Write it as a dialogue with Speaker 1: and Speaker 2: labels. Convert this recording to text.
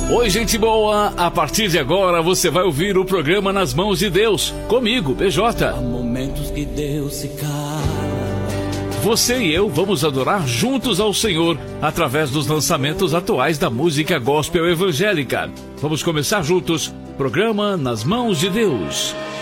Speaker 1: Oi, gente boa! A partir de agora você vai ouvir o programa Nas Mãos de Deus, comigo, BJ.
Speaker 2: Há momentos que Deus se cala.
Speaker 1: Você e eu vamos adorar juntos ao Senhor através dos lançamentos atuais da música gospel evangélica. Vamos começar juntos, programa Nas Mãos de Deus.